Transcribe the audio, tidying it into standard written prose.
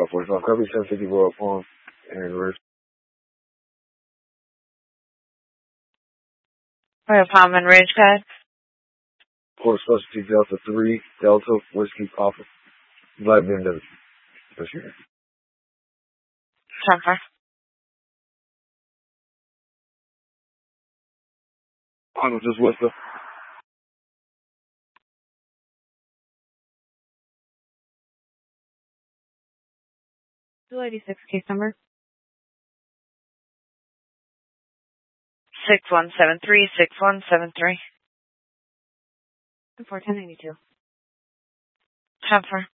45, copy 750 Royal Palm and reverse. Royal Palm and Ridge Pad. Port Specialty Delta 3, Delta, Whiskey, Alpha, Black BMW. That's here. 10-4. Final just west of 286 case number. 6173. 4192. 10-4.